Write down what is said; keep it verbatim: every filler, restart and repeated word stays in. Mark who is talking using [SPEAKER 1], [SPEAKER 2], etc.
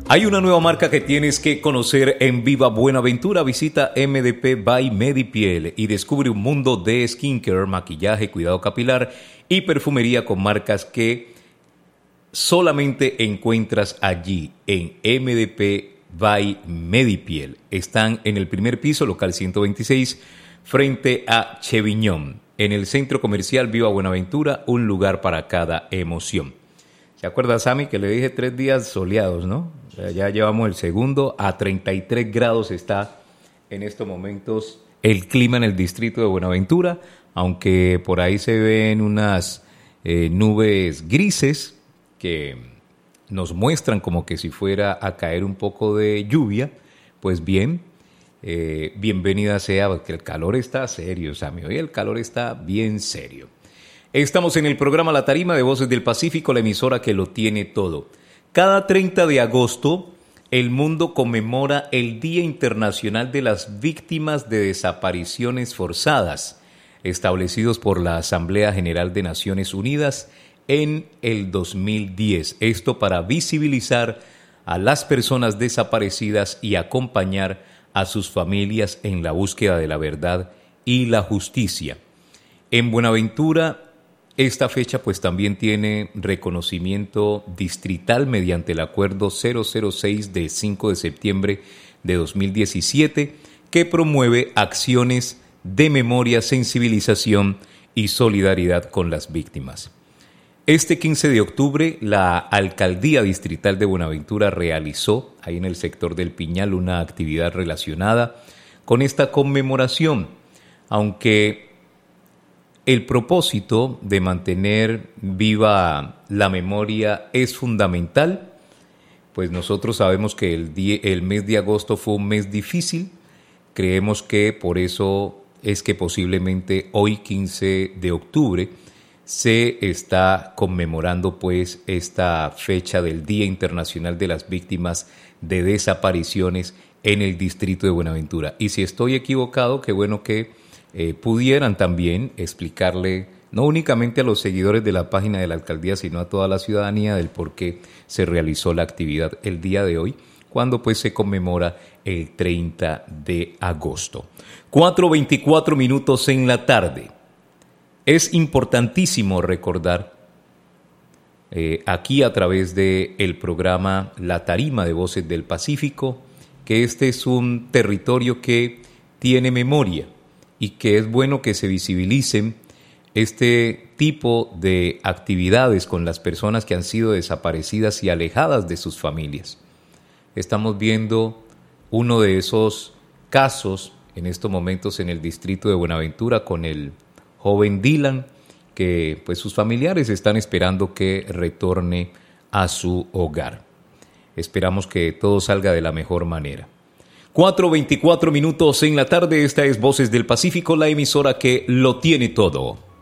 [SPEAKER 1] Hay una nueva marca que tienes que conocer en Viva Buenaventura. Visita M D P by Medipiel y descubre un mundo de skincare, maquillaje, cuidado capilar y perfumería con marcas que solamente encuentras allí en M D P by Medipiel. Están en el primer piso, local ciento veintiséis, frente a Cheviñón. En el centro comercial Viva Buenaventura, un lugar para cada emoción. ¿Se acuerda, Sammy, que le dije tres días soleados, no? O sea, ya llevamos el segundo, a treinta y tres grados está en estos momentos el clima en el distrito de Buenaventura, aunque por ahí se ven unas eh, nubes grises que nos muestran como que si fuera a caer un poco de lluvia. Pues bien, eh, bienvenida sea, porque el calor está serio, Sammy, hoy el calor está bien serio. Estamos en el programa La Tarima de Voces del Pacífico, la emisora que lo tiene todo. Cada treinta de agosto, el mundo conmemora el Día Internacional de las Víctimas de Desapariciones Forzadas, establecidos por la Asamblea General de Naciones Unidas en el dos mil diez. Esto para visibilizar a las personas desaparecidas y acompañar a sus familias en la búsqueda de la verdad y la justicia. En Buenaventura, esta fecha pues también tiene reconocimiento distrital mediante el acuerdo cero cero seis de cinco de septiembre de dos mil diecisiete que promueve acciones de memoria, sensibilización y solidaridad con las víctimas. Este quince de octubre la Alcaldía Distrital de Buenaventura realizó ahí en el sector del Piñal una actividad relacionada con esta conmemoración, aunque el propósito de mantener viva la memoria es fundamental, pues nosotros sabemos que el, día, el mes de agosto fue un mes difícil. Creemos que por eso es que posiblemente hoy, quince de octubre, se está conmemorando pues esta fecha del Día Internacional de las Víctimas de Desapariciones en el distrito de Buenaventura. Y si estoy equivocado, qué bueno que Eh, pudieran también explicarle, no únicamente a los seguidores de la página de la alcaldía, sino a toda la ciudadanía del por qué se realizó la actividad el día de hoy, cuando pues se conmemora el treinta de agosto. cuatro veinticuatro minutos en la tarde. Es importantísimo recordar eh, aquí a través del programa La Tarima de Voces del Pacífico que este es un territorio que tiene memoria, y que es bueno que se visibilicen este tipo de actividades con las personas que han sido desaparecidas y alejadas de sus familias. Estamos viendo uno de esos casos en estos momentos en el distrito de Buenaventura con el joven Dylan, que pues sus familiares están esperando que retorne a su hogar. Esperamos que todo salga de la mejor manera. cuatro veinticuatro minutos en la tarde, esta es Voces del Pacífico, la emisora que lo tiene todo.